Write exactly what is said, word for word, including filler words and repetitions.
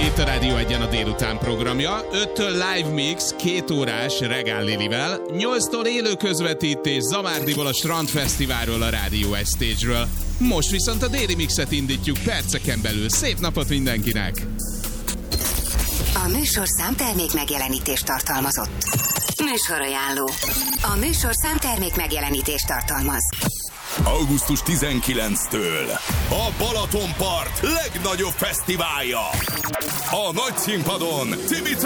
Itt a Rádió Egyen a délután programja. öttől live mix, két órás Regál Lilivel, nyolctól élő közvetítés Zamárdiból a Strandfesztiválról, a Rádió egy Stage-ről. Most viszont a déli mixet indítjuk perceken belül. Szép napot mindenkinek! A műsor számtermék megjelenítést tartalmazott. Műsorajánló. A műsor számtermék megjelenítést tartalmaz. augusztus tizenkilencedikétől a Balatonpart legnagyobb fesztiválja. A nagy színpadon Cimice